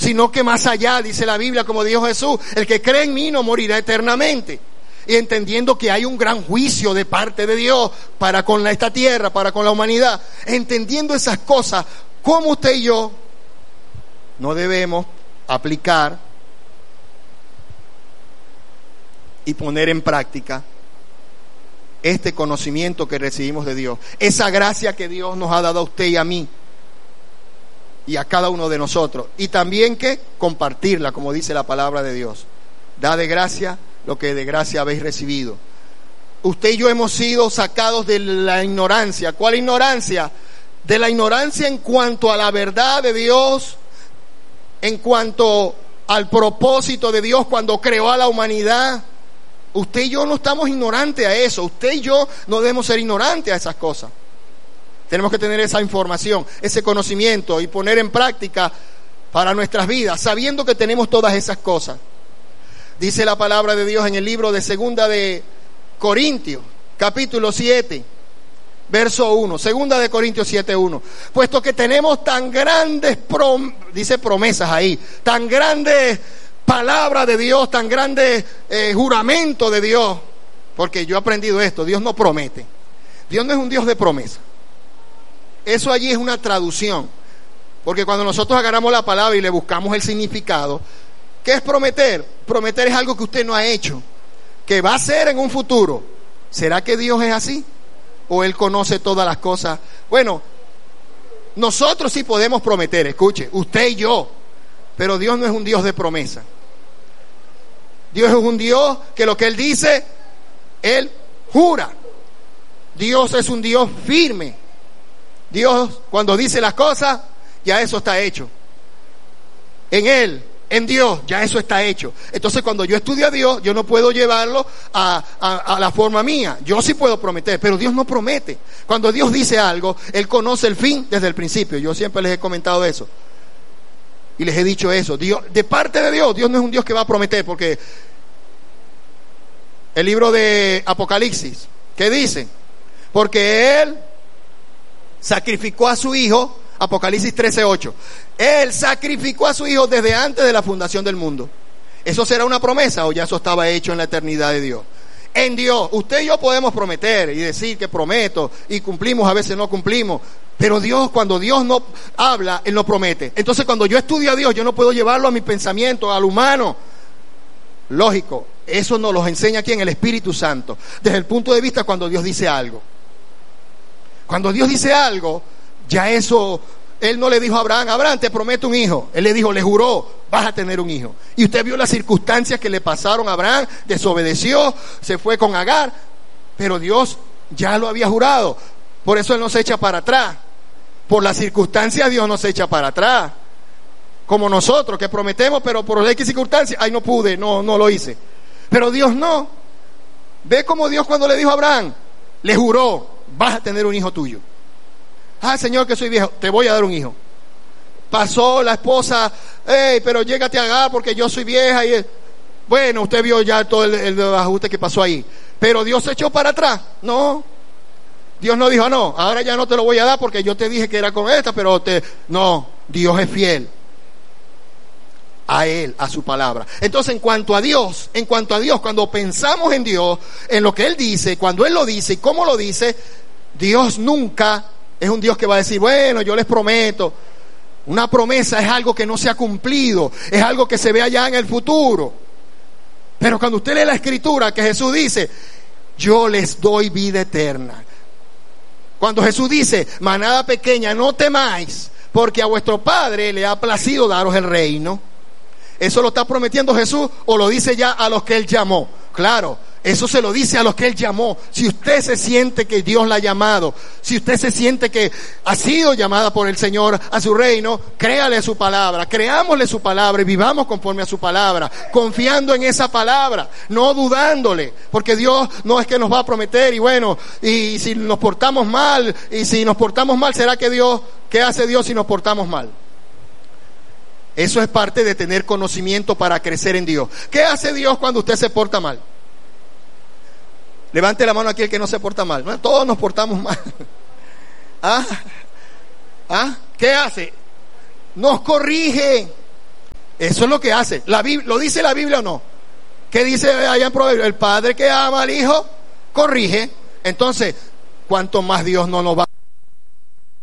sino que más allá, dice la Biblia, como dijo Jesús, el que cree en mí no morirá eternamente. Y entendiendo que hay un gran juicio de parte de Dios para con esta tierra, para con la humanidad, entendiendo esas cosas, ¿cómo usted y yo no debemos aplicar y poner en práctica este conocimiento que recibimos de Dios, esa gracia que Dios nos ha dado a usted y a mí y a cada uno de nosotros, y también que compartirla, como dice la palabra de Dios? Da de gracia lo que de gracia habéis recibido. Usted y yo hemos sido sacados de la ignorancia. ¿Cuál ignorancia? De la ignorancia en cuanto a la verdad de Dios, en cuanto al propósito de Dios cuando creó a la humanidad. Usted y yo no estamos ignorantes a eso. Usted y yo no debemos ser ignorantes a esas cosas. Tenemos que tener esa información, ese conocimiento y poner en práctica para nuestras vidas, sabiendo que tenemos todas esas cosas. Dice la palabra de Dios en el libro de Segunda de Corintios, capítulo 7, verso 1. Segunda de Corintios 7, 1. Puesto que tenemos tan grandes dice promesas ahí, tan grandes palabras de Dios, tan grandes juramento de Dios. Porque yo he aprendido esto, Dios no promete. Dios no es un Dios de promesa. Eso allí es una traducción. Porque cuando nosotros agarramos la palabra y le buscamos el significado, ¿qué es prometer? Prometer es algo que usted no ha hecho, que va a ser en un futuro. ¿Será que Dios es así? ¿O Él conoce todas las cosas? Bueno, nosotros sí podemos prometer, escuche, usted y yo, pero Dios no es un Dios de promesa. Dios es un Dios que lo que Él dice, Él jura. Dios es un Dios firme. Dios, cuando dice las cosas, ya eso está hecho. En Él, en Dios, ya eso está hecho. Entonces, cuando yo estudio a Dios, yo no puedo llevarlo a la forma mía. Yo sí puedo prometer, pero Dios no promete. Cuando Dios dice algo, Él conoce el fin desde el principio. Yo siempre les he comentado eso. Y les he dicho eso. Dios, de parte de Dios, Dios no es un Dios que va a prometer, porque el libro de Apocalipsis, ¿qué dice? Porque Él sacrificó a su Hijo, Apocalipsis 13:8. Él sacrificó a su Hijo desde antes de la fundación del mundo. ¿Eso será una promesa o ya eso estaba hecho en la eternidad de Dios? En Dios, usted y yo podemos prometer y decir que prometo y cumplimos, a veces no cumplimos. Pero Dios, cuando Dios no habla, Él no promete. Entonces, cuando yo estudio a Dios, yo no puedo llevarlo a mi pensamiento, al humano. Lógico, eso nos lo enseña aquí en el Espíritu Santo, desde el punto de vista cuando Dios dice algo. Cuando Dios dice algo, ya eso, Él no le dijo a Abraham, Abraham, te prometo un hijo. Él le dijo, le juró, vas a tener un hijo. Y usted vio las circunstancias que le pasaron a Abraham, desobedeció, se fue con Agar, pero Dios ya lo había jurado. Por eso Él no se echa para atrás. Por las circunstancias Dios no se echa para atrás. Como nosotros que prometemos, pero por las X circunstancias, ay, no pude, no lo hice. Pero Dios no. Ve como Dios cuando le dijo a Abraham, le juró, vas a tener un hijo tuyo. Ah, Señor, que soy viejo, te voy a dar un hijo. Pasó la esposa, pero llégate a Agar porque yo soy vieja. Y bueno, usted vio ya todo el ajuste que pasó ahí. Pero Dios se echó para atrás. No. Dios no dijo, no, ahora ya no te lo voy a dar porque yo te dije que era con esta, pero no, Dios es fiel a Él, a su palabra. Entonces, en cuanto a Dios, cuando pensamos en Dios, en lo que Él dice, cuando Él lo dice y cómo lo dice, Dios nunca es un Dios que va a decir, bueno, yo les prometo. Una promesa es algo que no se ha cumplido, es algo que se ve allá en el futuro. Pero cuando usted lee la Escritura, que Jesús dice, yo les doy vida eterna. Cuando Jesús dice, manada pequeña, no temáis, porque a vuestro Padre le ha placido daros el reino. ¿Eso lo está prometiendo Jesús o lo dice ya a los que Él llamó? Claro, eso se lo dice a los que Él llamó. Si usted se siente que Dios la ha llamado, si usted se siente que ha sido llamada por el Señor a su reino, créale su palabra, creámosle su palabra y vivamos conforme a su palabra, confiando en esa palabra, no dudándole, porque Dios no es que nos va a prometer y bueno, y si nos portamos mal, ¿será que Dios, qué hace Dios si nos portamos mal? Eso es parte de tener conocimiento para crecer en Dios. ¿Qué hace Dios cuando usted se porta mal? Levante la mano aquí el que no se porta mal. No, todos nos portamos mal. ¿Qué hace? Nos corrige. Eso es lo que hace. ¿Lo dice la Biblia o no? ¿Qué dice allá en Proverbios? El padre que ama al hijo corrige. Entonces, ¿cuánto más Dios no nos va